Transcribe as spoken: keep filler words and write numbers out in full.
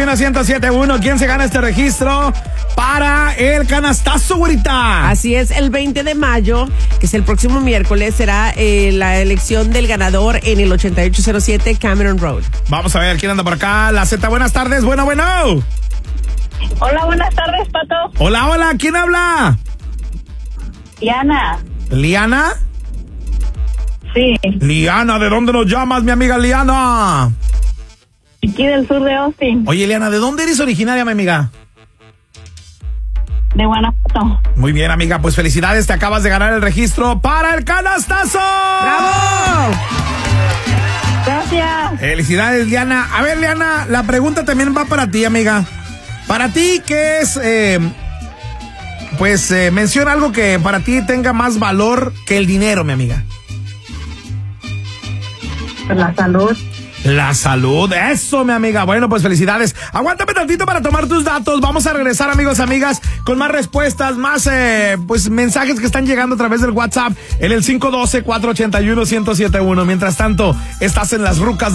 uno, uno siete uno. ¿Quién se gana este registro para el canastazo, güerita? Así es, el veinte de mayo, que es el próximo miércoles, será eh, la elección del ganador en el ochenta y ocho cero siete Cameron Road. Vamos a ver quién anda por acá. La Z, buenas tardes. Bueno, bueno. Hola, buenas tardes, Pato. Hola, hola. ¿Quién habla? Liana. ¿Liana? Sí. Liana, ¿de dónde nos llamas, mi amiga Liana? Aquí del sur de Austin. Oye, Liana, ¿de dónde eres originaria, mi amiga? De Guanajuato. Muy bien, amiga, pues felicidades, te acabas de ganar el registro para el canastazo. ¡Bravo! Gracias. Felicidades, Liana. A ver, Liana, la pregunta también va para ti, amiga. Para ti, ¿qué es? Eh, pues eh, menciona algo que para ti tenga más valor que el dinero, mi amiga. La salud. La salud, eso, mi amiga. Bueno, pues felicidades. Aguántame tantito para tomar tus datos. Vamos a regresar, amigos, amigas, con más respuestas, más eh, pues mensajes que están llegando a través del WhatsApp en el cinco uno dos, cuatro ocho uno, uno cero siete uno. Mientras tanto, estás en las rucas de